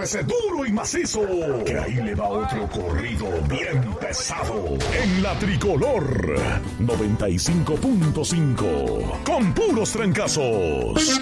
agárrese duro y macizo, que ahí le va otro corrido bien pesado. En la Tricolor 95.5, con puros trancazos.